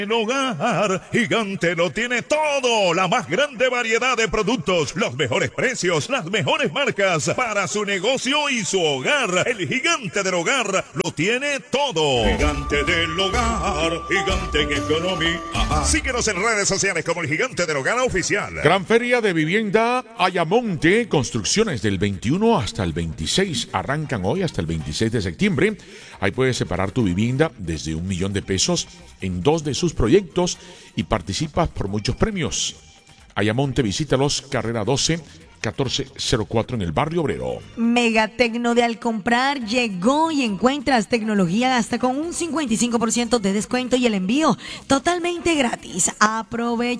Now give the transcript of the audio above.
El hogar Gigante lo tiene todo, la más grande variedad de productos, los mejores precios, las mejores marcas para su negocio y su hogar. El Gigante del Hogar lo tiene todo. Gigante del Hogar, gigante en economía. Síguenos en redes sociales como el Gigante del Hogar Oficial. Gran Feria de Vivienda Ayamonte, construcciones del 21 hasta el 26, arrancan hoy hasta el 26 de septiembre. Ahí puedes separar tu vivienda desde $1,000,000 en 2 de sus proyectos y participas por muchos premios. Ayamonte, visítalos, carrera 12, 1404 en el Barrio Obrero. Megatecno de Al Comprar llegó y encuentras tecnología hasta con un 55% de descuento y el envío totalmente gratis. Aprovecha.